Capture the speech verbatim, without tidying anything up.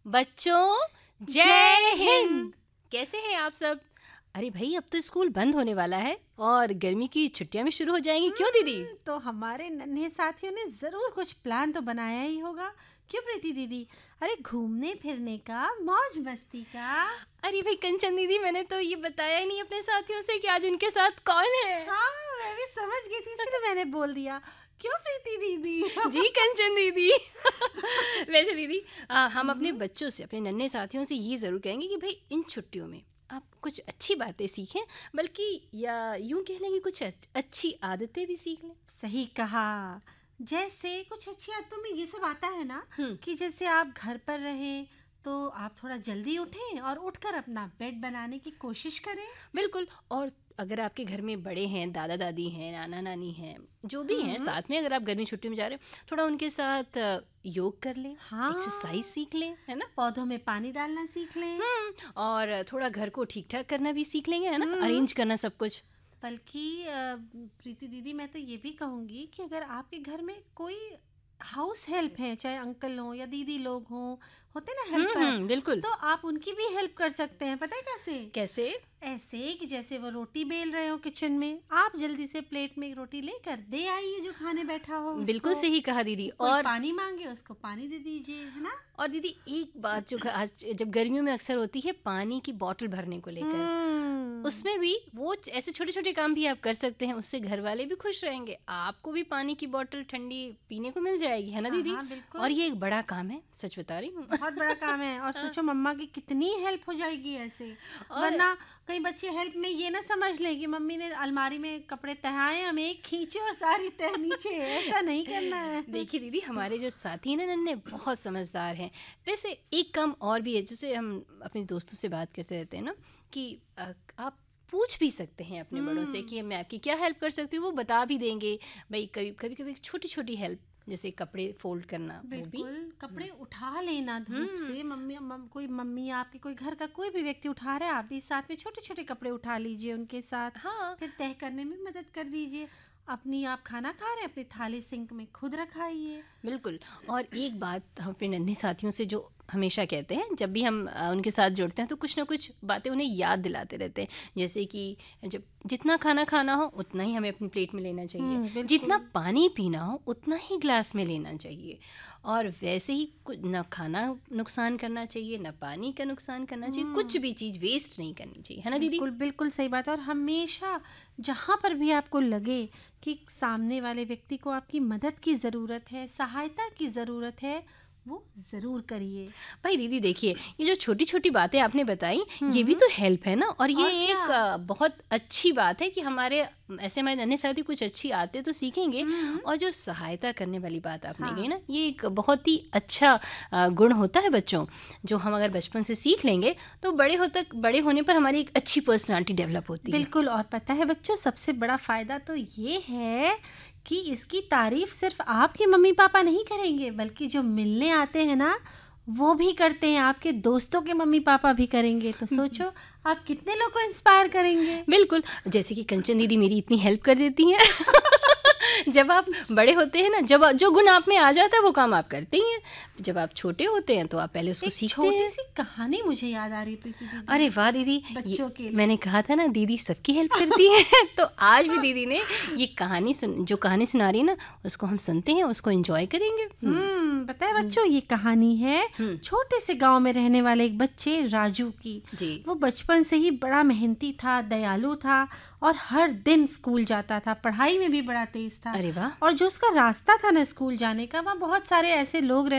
बच्चों जय हिंद। कैसे हैं आप सब? अरे भाई, अब तो स्कूल बंद होने वाला है और गर्मी की छुट्टियां भी शुरू हो जाएंगी। क्यों दीदी? तो हमारे नन्हे साथियों ने जरूर कुछ प्लान तो बनाया ही होगा। क्यों प्रीति दीदी? अरे घूमने फिरने का, मौज मस्ती का। अरे भाई कंचन दीदी, मैंने तो ये बताया ही नहीं अपने साथियों से कि आज उनके साथ कौन है। हाँ, मैं भी समझ गई थी, इसलिए मैंने बोल दिया। क्यों प्रीति दीदी? जी कंचन दीदी। वैसे दीदी, आ, हम अपने बच्चों से, अपने नन्हे साथियों से ये ज़रूर कहेंगे कि भाई इन छुट्टियों में आप कुछ अच्छी बातें सीखें, बल्कि या यूं कह लें कि कुछ अच्छी आदतें भी सीख लें। सही कहा। जैसे कुछ अच्छी आदतों में ये सब आता है ना हम्म। कि जैसे आप घर पर रहें तो आप थोड़ा जल्दी उठें और उठकर अपना बेड बनाने की कोशिश करें। बिल्कुल। और अगर आपके घर में बड़े हैं, दादा दादी हैं, नाना नानी हैं, जो भी हैं हम्म। साथ में, अगर आप गर्मी छुट्टी में जा रहे हैं, थोड़ा उनके साथ अ, योग कर लें, हाँ, एक्सरसाइज सीख लें, है ना। पौधों में पानी डालना सीख लें। हम्म। और थोड़ा घर को ठीक ठाक करना भी सीख लेंगे, है ना, हम्म। अरेंज करना सब कुछ। बल्कि अ, प्रीति दीदी, मैं तो ये भी कहूँगी कि अगर आपके घर में कोई हाउस हेल्प है, चाहे अंकल हो या दीदी लोग हों, होते ना हम्म हेल्पर, हम्म, बिल्कुल। तो आप उनकी भी हेल्प कर सकते हैं। पता है कैसे? कैसे? ऐसे कि जैसे वो रोटी बेल रहे हो किचन में, आप जल्दी से प्लेट में रोटी लेकर दे आइए जो खाने बैठा हो उसको। बिल्कुल सही कहा दीदी। कोई और पानी मांगे उसको पानी दे दीजिए, है ना। और दीदी एक बात जो आज जब गर्मियों में अक्सर होती है, पानी की बोतल भरने को लेकर, हम्म, उसमें भी वो ऐसे छोटे छोटे काम भी आप कर सकते हैं। उससे घर वाले भी खुश रहेंगे, आपको भी पानी की बोतल ठंडी पीने को मिल जाएगी, है ना हाँ दीदी। हाँ, बिल्कुल। और ये एक बड़ा काम है, सच बता रही हूँ। बहुत बड़ा काम है। और सोचो मम्मा की कितनी हेल्प हो जाएगी ऐसे। और वरना कई बच्चे हेल्प में ये ना समझ ले कि मम्मी ने अलमारी में कपड़े तहाए, हम एक खींचे और सारी तह नीचे। ऐसा नहीं करना है। देखिए दीदी, हमारे जो साथी हैं ना नन्हे, बहुत समझदार हैं। वैसे एक काम और भी है, जैसे हम अपने दोस्तों से बात करते रहते हैं ना, कि अ, आप पूछ भी सकते हैं अपने बड़ों से कि मैं आपकी क्या हेल्प कर सकती हूँ, वो बता भी देंगे। भाई कभी कभी कभी छोटी छोटी हेल्प, जैसे कपड़े फोल्ड करना, वो भी। बिल्कुल, कपड़े उठा लेना धूप हम्म। से। मम्मी मम, कोई मम्मी, आपके कोई घर का कोई भी व्यक्ति उठा रहा है, आप भी साथ में छोटे छोटे कपड़े उठा लीजिए उनके साथ। हाँ फिर तह करने में मदद कर दीजिए। अपनी आप खाना खा रहे हैं, अपनी थाली सिंक में खुद रखाइए। बिल्कुल। और एक बात हम अपने नन्हे साथियों से जो हमेशा कहते हैं, जब भी हम अ, उनके साथ जुड़ते हैं तो कुछ ना कुछ बातें उन्हें याद दिलाते रहते हैं। जैसे कि जब जितना खाना खाना हो उतना ही हमें अपनी प्लेट में लेना हम्म, चाहिए, बिल्कुल। जितना पानी पीना हो उतना ही ग्लास में लेना चाहिए, और वैसे ही कुछ ना खाना नुकसान करना चाहिए, ना पानी का नुकसान करना चाहिए, कुछ भी चीज़ वेस्ट नहीं करनी चाहिए, है ना दीदी। बिल्कुल बिल्कुल सही बात है। और हमेशा जहाँ पर भी आपको लगे कि सामने वाले व्यक्ति को आपकी मदद की ज़रूरत है, सहायता की ज़रूरत है, वो ज़रूर करिए। भाई दीदी देखिए, ये जो छोटी छोटी बातें आपने बताई, ये भी हम्म, तो हेल्प है ना। और ये और एक क्या। अ, बहुत अच्छी बात है कि हमारे ऐसे हमारे नन्हे साथी कुछ अच्छी आदतें तो सीखेंगे। हम्म, और जो सहायता करने वाली बात आपने कही हाँ, ना, ये एक बहुत ही अच्छा अ, गुण होता है बच्चों, जो हम अगर बचपन से सीख लेंगे तो बड़े हो तक बड़े होने पर हमारी एक अच्छी पर्सनालिटी डेवलप होती है। बिल्कुल। और पता है बच्चों, सबसे बड़ा फ़ायदा तो ये है कि इसकी तारीफ सिर्फ आपके मम्मी पापा नहीं करेंगे, बल्कि जो मिलने आते हैं ना, वो भी करते हैं। आपके दोस्तों के मम्मी पापा भी करेंगे। तो सोचो आप कितने लोग को इंस्पायर करेंगे। बिल्कुल। जैसे कि कंचन दीदी मेरी इतनी हेल्प कर देती हैं। जब आप बड़े होते हैं ना, जब जो गुण आप में आ जाता है वो काम आप करते ही हैं। जब आप छोटे होते हैं तो आप पहले उसको एक सीखते छोटी हैं। सी कहानी मुझे याद आ रही है प्रीति दीदी, अरे वाह दीदी, बच्चों ये के लिए। मैंने कहा था ना, दीदी सबकी हेल्प करती है। तो आज भी दीदी ने ये कहानी सुन जो कहानी सुना रही है ना, उसको हम सुनते हैं, उसको एंजॉय करेंगे। हम्म हम्म, पता है बच्चों, ये कहानी है हम्म, छोटे से गांव में रहने वाले एक बच्चे राजू की। जी। वो बचपन से ही बड़ा मेहनती था, दयालु था और हर दिन स्कूल जाता था। पढ़ाई में भी बड़ा तेज था। अरे वाह। और जो उसका रास्ता था ना स्कूल जाने का, वहाँ बहुत सारे ऐसे लोग रहते